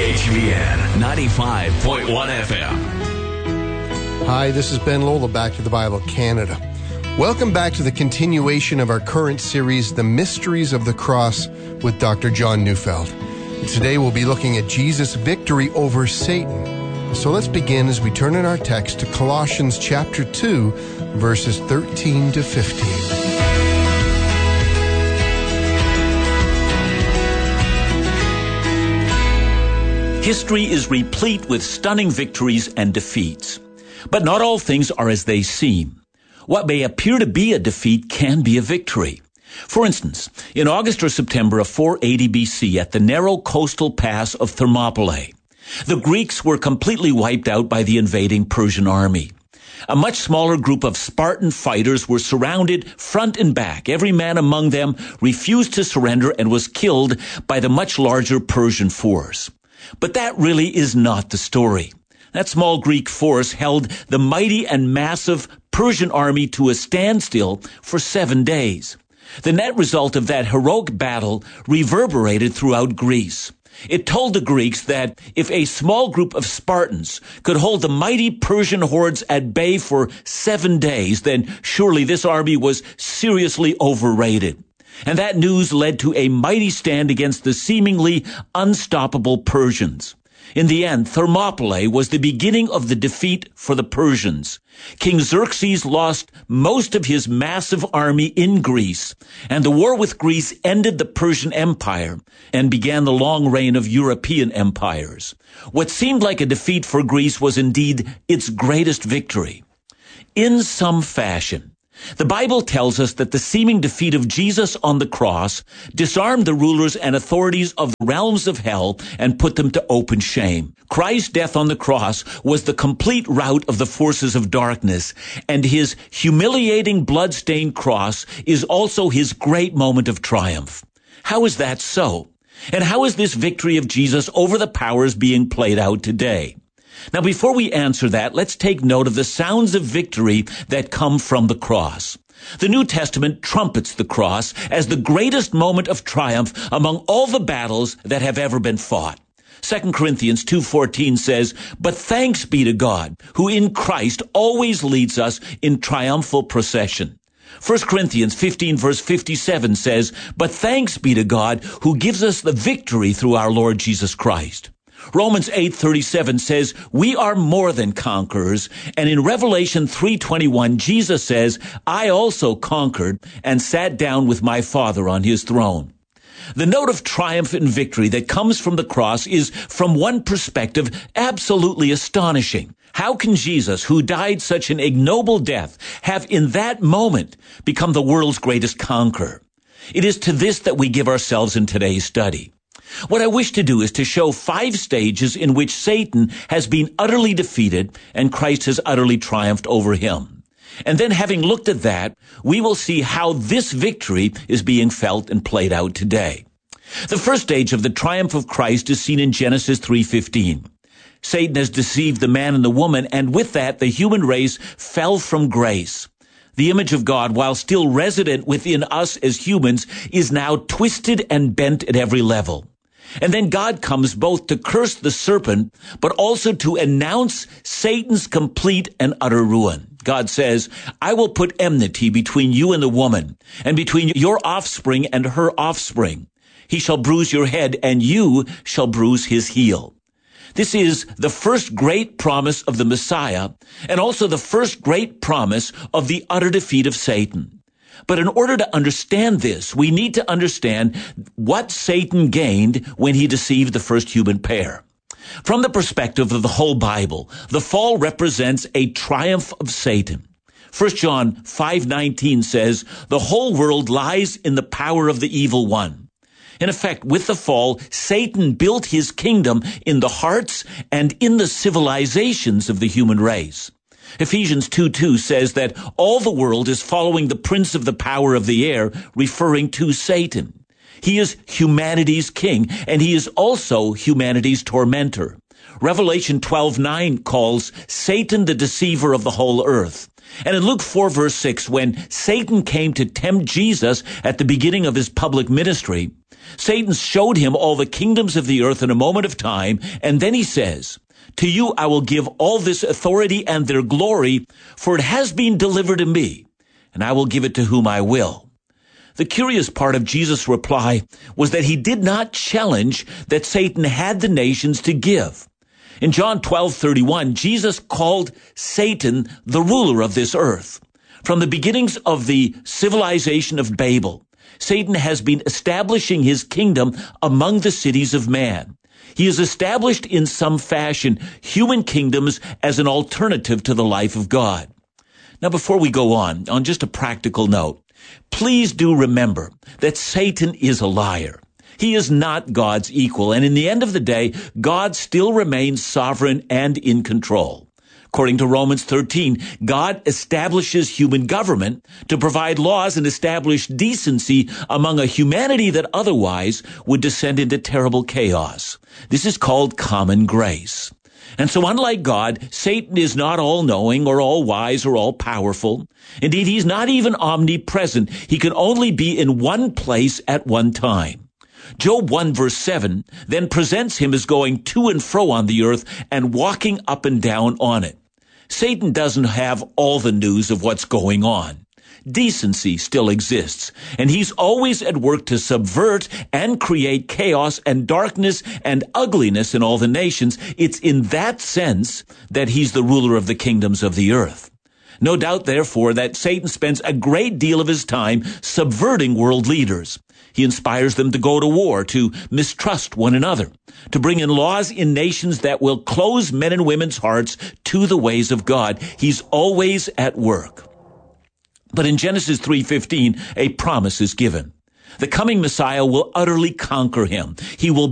THVN 95.1 FM. Hi, this is Ben Lola, Back to the Bible Canada. Welcome back to the continuation of our current series, The Mysteries of the Cross, with Dr. John Neufeld. Today we'll be looking at Jesus' victory over Satan. So let's begin as we turn in our text to Colossians chapter 2, verses 13 to 15. History is replete with stunning victories and defeats. But not all things are as they seem. What may appear to be a defeat can be a victory. For instance, in August or September of 480 BC at the narrow coastal pass of Thermopylae, the Greeks were completely wiped out by the invading Persian army. A much smaller group of Spartan fighters were surrounded front and back. Every man among them refused to surrender and was killed by the much larger Persian force. But that really is not the story. That small Greek force held the mighty and massive Persian army to a standstill for 7 days. The net result of that heroic battle reverberated throughout Greece. It told the Greeks that if a small group of Spartans could hold the mighty Persian hordes at bay for 7 days, then surely this army was seriously overrated. And that news led to a mighty stand against the seemingly unstoppable Persians. In the end, Thermopylae was the beginning of the defeat for the Persians. King Xerxes lost most of his massive army in Greece, and the war with Greece ended the Persian Empire and began the long reign of European empires. What seemed like a defeat for Greece was indeed its greatest victory. In some fashion, the Bible tells us that the seeming defeat of Jesus on the cross disarmed the rulers and authorities of the realms of hell and put them to open shame. Christ's death on the cross was the complete rout of the forces of darkness, and his humiliating blood-stained cross is also his great moment of triumph. How is that so? And how is this victory of Jesus over the powers being played out today? Now, before we answer that, let's take note of the sounds of victory that come from the cross. The New Testament trumpets the cross as the greatest moment of triumph among all the battles that have ever been fought. 2 Corinthians 2:14 says, "But thanks be to God, who in Christ always leads us in triumphal procession." 1 Corinthians 15 verse 57 says, "But thanks be to God, who gives us the victory through our Lord Jesus Christ." Romans 8:37 says, "We are more than conquerors." And in Revelation 3:21, Jesus says, "I also conquered and sat down with my Father on his throne." The note of triumph and victory that comes from the cross is, from one perspective, absolutely astonishing. How can Jesus, who died such an ignoble death, have in that moment become the world's greatest conqueror? It is to this that we give ourselves in today's study. What I wish to do is to show 5 stages in which Satan has been utterly defeated and Christ has utterly triumphed over him. And then, having looked at that, we will see how this victory is being felt and played out today. The first stage of the triumph of Christ is seen in Genesis 3:15. Satan has deceived the man and the woman, and with that, the human race fell from grace. The image of God, while still resident within us as humans, is now twisted and bent at every level. And then God comes both to curse the serpent, but also to announce Satan's complete and utter ruin. God says, "I will put enmity between you and the woman, and between your offspring and her offspring. He shall bruise your head, and you shall bruise his heel." This is the first great promise of the Messiah, and also the first great promise of the utter defeat of Satan. But in order to understand this, we need to understand what Satan gained when he deceived the first human pair. From the perspective of the whole Bible, the fall represents a triumph of Satan. 1 John 5:19 says, "The whole world lies in the power of the evil one." In effect, with the fall, Satan built his kingdom in the hearts and in the civilizations of the human race. Ephesians 2:2 says that all the world is following the prince of the power of the air, referring to Satan. He is humanity's king, and he is also humanity's tormentor. Revelation 12:9 calls Satan the deceiver of the whole earth. And in Luke 4 verse 6, when Satan came to tempt Jesus at the beginning of his public ministry, Satan showed him all the kingdoms of the earth in a moment of time, and then he says, "To you I will give all this authority and their glory, for it has been delivered to me, and I will give it to whom I will." The curious part of Jesus' reply was that he did not challenge that Satan had the nations to give. In John 12:31, Jesus called Satan the ruler of this earth. From the beginnings of the civilization of Babel, Satan has been establishing his kingdom among the cities of man. He has established in some fashion human kingdoms as an alternative to the life of God. Now, before we go on just a practical note, please do remember that Satan is a liar. He is not God's equal, and in the end of the day, God still remains sovereign and in control. According to Romans 13, God establishes human government to provide laws and establish decency among a humanity that otherwise would descend into terrible chaos. This is called common grace. And so unlike God, Satan is not all-knowing or all-wise or all-powerful. Indeed, he's not even omnipresent. He can only be in one place at one time. Job 1 verse 7 then presents him as going to and fro on the earth and walking up and down on it. Satan doesn't have all the news of what's going on. Decency still exists, and he's always at work to subvert and create chaos and darkness and ugliness in all the nations. It's in that sense that he's the ruler of the kingdoms of the earth. No doubt, therefore, that Satan spends a great deal of his time subverting world leaders. He inspires them to go to war, to mistrust one another, to bring in laws in nations that will close men and women's hearts to the ways of God. He's always at work. But in Genesis 3:15, a promise is given. The coming Messiah will utterly conquer him. He will